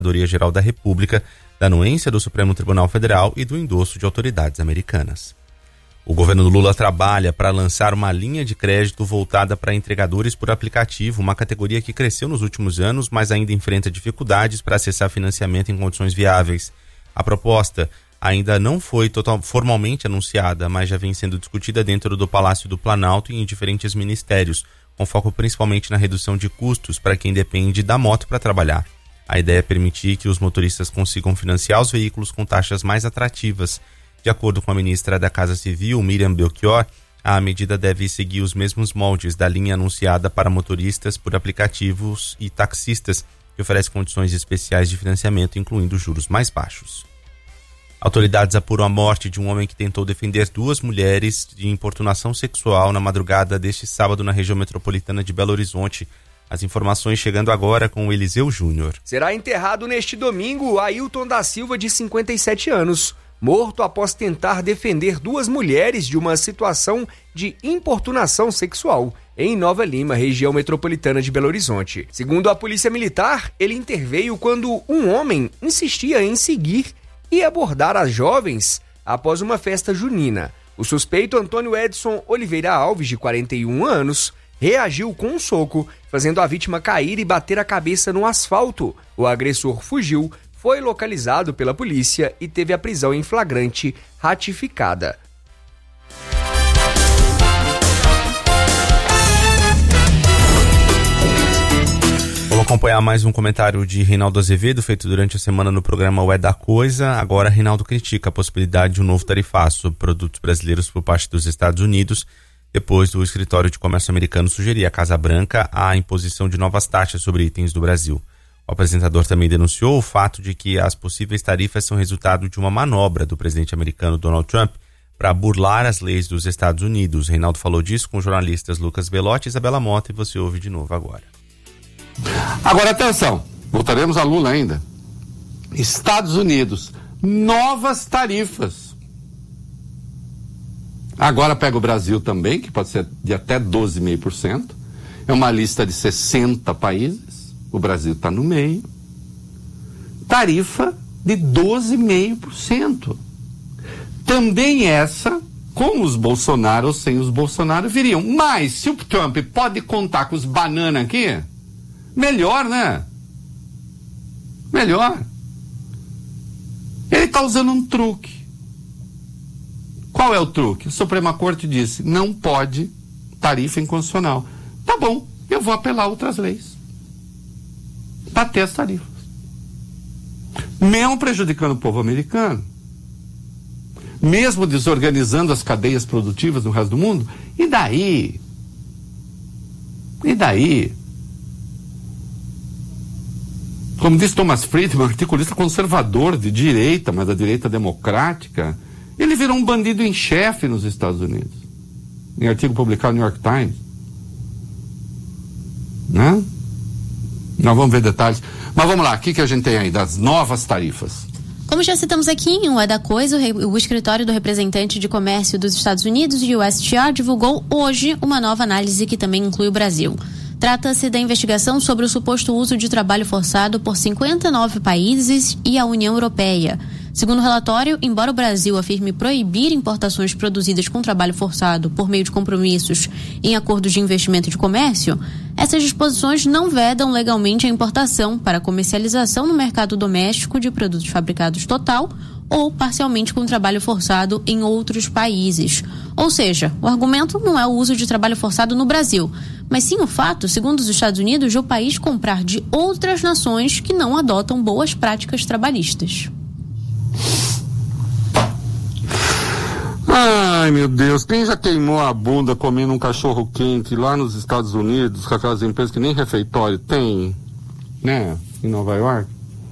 Procuradoria-Geral da República, da anuência do Supremo Tribunal Federal e do endosso de autoridades americanas. O governo Lula trabalha para lançar uma linha de crédito voltada para entregadores por aplicativo, uma categoria que cresceu nos últimos anos, mas ainda enfrenta dificuldades para acessar financiamento em condições viáveis. A proposta ainda não foi formalmente anunciada, mas já vem sendo discutida dentro do Palácio do Planalto e em diferentes ministérios, com foco principalmente na redução de custos para quem depende da moto para trabalhar. A ideia é permitir que os motoristas consigam financiar os veículos com taxas mais atrativas. De acordo com a ministra da Casa Civil, Miriam Belchior, a medida deve seguir os mesmos moldes da linha anunciada para motoristas por aplicativos e taxistas, que oferece condições especiais de financiamento, incluindo juros mais baixos. Autoridades apuram a morte de um homem que tentou defender 2 mulheres de importunação sexual na madrugada deste sábado na região metropolitana de Belo Horizonte. As informações chegando agora com o Eliseu Júnior. Será enterrado neste domingo Ailton da Silva, de 57 anos. Morto após tentar defender 2 mulheres de uma situação de importunação sexual em Nova Lima, região metropolitana de Belo Horizonte. Segundo a Polícia Militar, ele interveio quando um homem insistia em seguir e abordar as jovens após uma festa junina. O suspeito Antônio Edson Oliveira Alves, de 41 anos, reagiu com um soco, fazendo a vítima cair e bater a cabeça no asfalto. O agressor fugiu, foi localizado pela polícia e teve a prisão em flagrante ratificada. Vamos acompanhar mais um comentário de Reinaldo Azevedo, feito durante a semana no programa O É da Coisa. Agora, Reinaldo critica a possibilidade de um novo tarifaço sobre produtos brasileiros por parte dos Estados Unidos, depois do escritório de comércio americano sugerir à Casa Branca a imposição de novas taxas sobre itens do Brasil. O apresentador também denunciou o fato de que as possíveis tarifas são resultado de uma manobra do presidente americano Donald Trump para burlar as leis dos Estados Unidos. Reinaldo falou disso com os jornalistas Lucas Belotti e Isabela Mota, e você ouve de novo agora. Agora atenção, voltaremos a Lula ainda. Estados Unidos, novas tarifas. Agora pega o Brasil também, que pode ser de até 12,5%. É uma lista de 60 países. O Brasil está no meio. Tarifa de 12,5%. Também essa, com os Bolsonaro ou sem os Bolsonaro, viriam. Mas se o Trump pode contar com os banana aqui, melhor, né? Melhor. Ele está usando um truque. Qual é o truque? A Suprema Corte disse, não pode tarifa inconstitucional. Tá bom, eu vou apelar a outras leis para ter as tarifas. Mesmo prejudicando o povo americano, mesmo desorganizando as cadeias produtivas no resto do mundo, e daí? E daí? Como diz Thomas Friedman, articulista conservador de direita, mas da direita democrática, ele virou um bandido em chefe nos Estados Unidos. Em artigo publicado no New York Times. Né? Nós vamos ver detalhes. Mas vamos lá, o que a gente tem aí das novas tarifas? Como já citamos aqui em O É da Coisa, o escritório do representante de comércio dos Estados Unidos, o USTR, divulgou hoje uma nova análise que também inclui o Brasil. Trata-se da investigação sobre o suposto uso de trabalho forçado por 59 países e a União Europeia. Segundo o relatório, embora o Brasil afirme proibir importações produzidas com trabalho forçado por meio de compromissos em acordos de investimento de comércio, essas disposições não vedam legalmente a importação para comercialização no mercado doméstico de produtos fabricados total ou parcialmente com trabalho forçado em outros países. Ou seja, o argumento não é o uso de trabalho forçado no Brasil, mas sim o fato, segundo os Estados Unidos, de o país comprar de outras nações que não adotam boas práticas trabalhistas. Ai, meu Deus, quem já queimou a bunda comendo um cachorro quente lá nos Estados Unidos, com aquelas empresas que nem refeitório tem, né, em Nova York?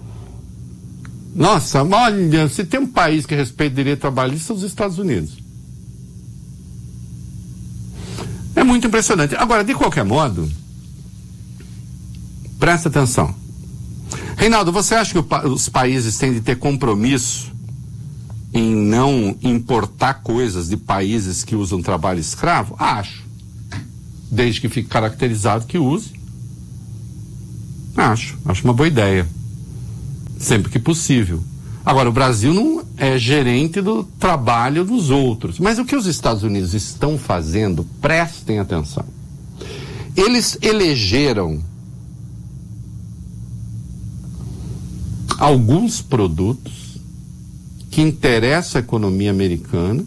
Nossa, olha, se tem um país que respeita o direito trabalhista, os Estados Unidos. É muito impressionante. Agora, de qualquer modo, presta atenção. Reinaldo, você acha que os países têm de ter compromisso em não importar coisas de países que usam trabalho escravo? Acho. Desde que fique caracterizado que use. Acho uma boa ideia. sempre que possível. Agora, o Brasil não é gerente do trabalho dos outros. Mas o que os Estados Unidos estão fazendo, prestem atenção. Eles elegeram alguns produtos que interessam a economia americana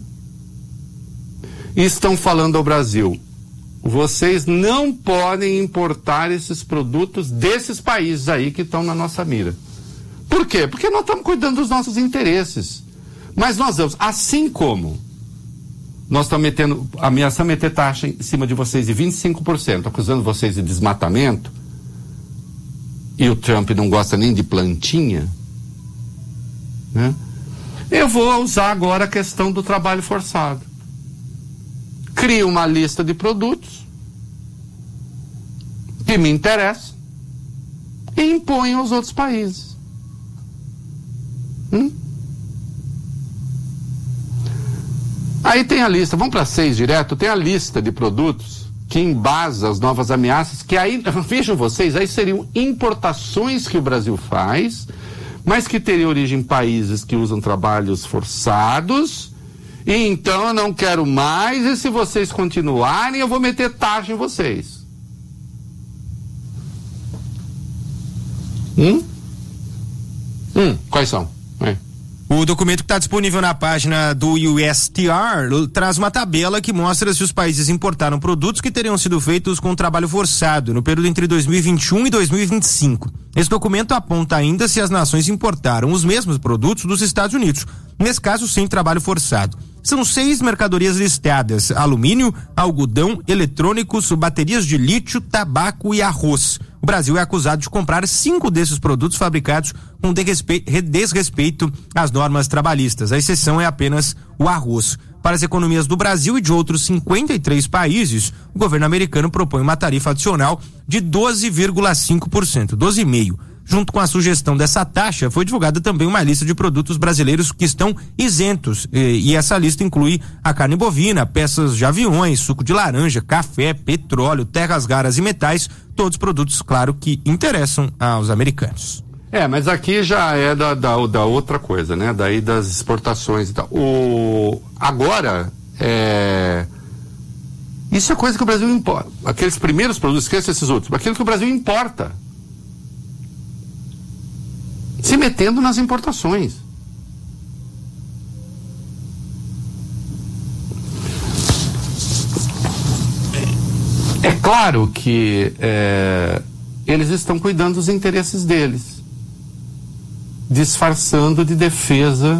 e estão falando ao Brasil: vocês não podem importar esses produtos desses países aí que estão na nossa mira. Por quê? Porque nós estamos cuidando dos nossos interesses. Mas nós vamos, assim como nós estamos ameaçando meter taxa em cima de vocês de 25%, acusando vocês de desmatamento, e o Trump não gosta nem de plantinha, né? Eu vou usar agora a questão do trabalho forçado. Crio uma lista de produtos que me interessam e imponho aos outros países. Aí tem a lista, vamos para 6 direto, tem a lista de produtos que embasa as novas ameaças, que aí, vejam vocês, aí seriam importações que o Brasil faz, mas que teriam origem em países que usam trabalhos forçados, e então eu não quero mais, e se vocês continuarem, eu vou meter taxa em vocês. Quais são? O documento que está disponível na página do USTR traz uma tabela que mostra se os países importaram produtos que teriam sido feitos com trabalho forçado no período entre 2021 e 2025. Esse documento aponta ainda se as nações importaram os mesmos produtos dos Estados Unidos, nesse caso sem trabalho forçado. São 6 mercadorias listadas: alumínio, algodão, eletrônicos, baterias de lítio, tabaco e arroz. O Brasil é acusado de comprar 5 desses produtos fabricados com desrespeito às normas trabalhistas. A exceção é apenas o arroz. Para as economias do Brasil e de outros 53 países, o governo americano propõe uma tarifa adicional de 12,5%, 12,5%. Junto com a sugestão dessa taxa, foi divulgada também uma lista de produtos brasileiros que estão isentos. E essa lista inclui a carne bovina, peças de aviões, suco de laranja, café, petróleo, terras raras e metais, todos produtos, claro, que interessam aos americanos. Mas aqui já é da outra coisa, né? Daí das exportações e tal. Agora, isso é coisa que o Brasil importa. Aqueles primeiros produtos, esqueça esses outros, aquilo que o Brasil importa. Se metendo nas importações. É claro que eles estão cuidando dos interesses deles, disfarçando de defesa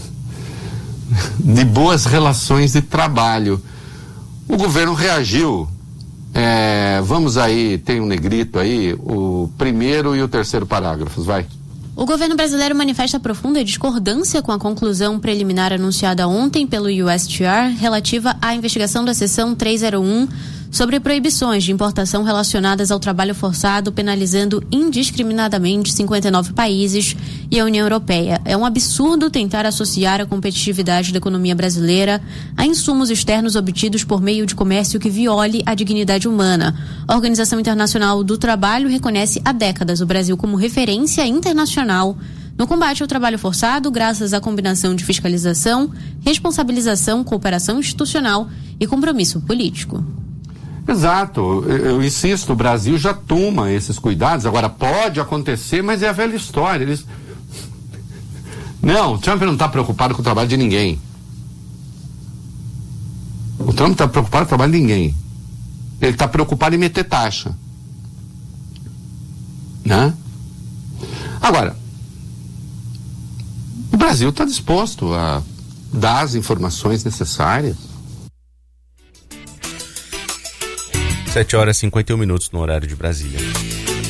de boas relações de trabalho. O governo reagiu. Vamos aí, tem um negrito aí, o primeiro e o terceiro parágrafos, vai. O governo brasileiro manifesta profunda discordância com a conclusão preliminar anunciada ontem pelo USTR relativa à investigação da seção 301 sobre proibições de importação relacionadas ao trabalho forçado, penalizando indiscriminadamente 59 países e a União Europeia. É um absurdo tentar associar a competitividade da economia brasileira a insumos externos obtidos por meio de comércio que viole a dignidade humana. A Organização Internacional do Trabalho reconhece há décadas o Brasil como referência internacional no combate ao trabalho forçado, graças à combinação de fiscalização, responsabilização, cooperação institucional e compromisso político. Exato, eu insisto, o Brasil já toma esses cuidados. Agora pode acontecer, mas é a velha história. Não, o Trump não está preocupado com o trabalho de ninguém. O Trump está preocupado com o trabalho de ninguém. Ele está preocupado em meter taxa, né? Agora, o Brasil está disposto a dar as informações necessárias. 7 horas e 51 minutos no horário de Brasília.